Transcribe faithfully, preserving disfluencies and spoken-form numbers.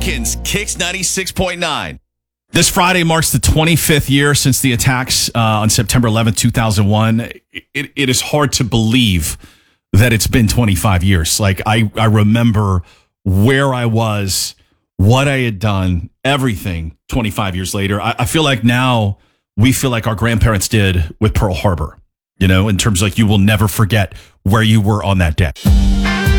Elkins, Kicks ninety-six point nine. This Friday marks the twenty-fifth year since the attacks uh, on September eleventh, two thousand one. It, it is hard to believe that it's been twenty-five years. Like, I, I remember where I was, what I had done, everything twenty-five years later. I, I feel like now we feel like our grandparents did with Pearl Harbor, you know, in terms of like you will never forget where you were on that day.